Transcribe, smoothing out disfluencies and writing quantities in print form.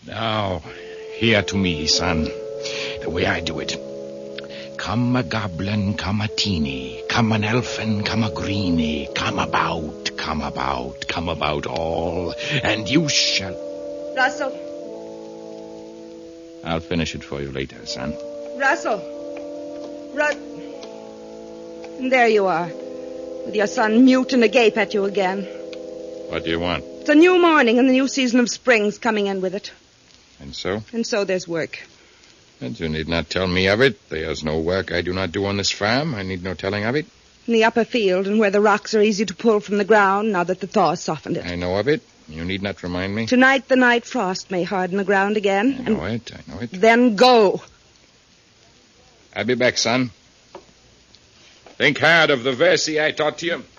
Now, hear to me, son. The way I do it. Come a goblin, come a teeny. Come an elfin, come a greenie. Come about all. And you shall... Russell. I'll finish it for you later, son. Russell. And there you are. With your son mute and agape at you again. What do you want? It's a new morning and the new season of spring's coming in with it. And so? And so there's work. And you need not tell me of it. There's no work I do not do on this farm. I need no telling of it. In the upper field and where the rocks are easy to pull from the ground now that the thaw has softened it. I know of it. You need not remind me. Tonight the night frost may harden the ground again. I know it. Then go. I'll be back, son. Think hard of the verse I taught you.